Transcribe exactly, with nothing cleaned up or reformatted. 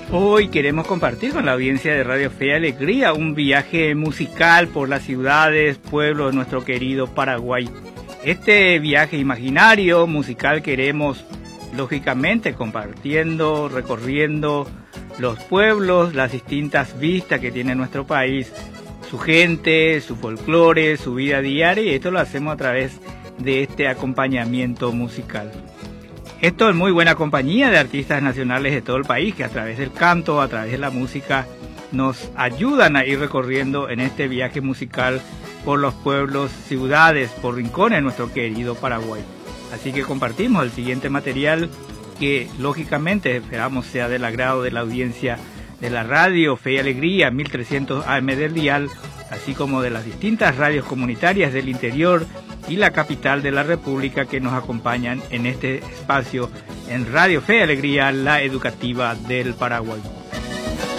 Hoy queremos compartir con la audiencia de Radio Fe y Alegría un viaje musical por las ciudades, pueblos de nuestro querido Paraguay. Este viaje imaginario musical queremos, lógicamente, compartiendo, recorriendo los pueblos, las distintas vistas que tiene nuestro país, su gente, su folclore, su vida diaria, y esto lo hacemos a través de este acompañamiento musical. Esto en muy buena compañía de artistas nacionales de todo el país que a través del canto, a través de la música, nos ayudan a ir recorriendo en este viaje musical por los pueblos, ciudades, por rincones de nuestro querido Paraguay. Así que compartimos el siguiente material que lógicamente esperamos sea del agrado de la audiencia de la radio Fe y Alegría mil trescientos A M del dial, así como de las distintas radios comunitarias del interior y la capital de la República que nos acompañan en este espacio en Radio Fe y Alegría, la educativa del Paraguay.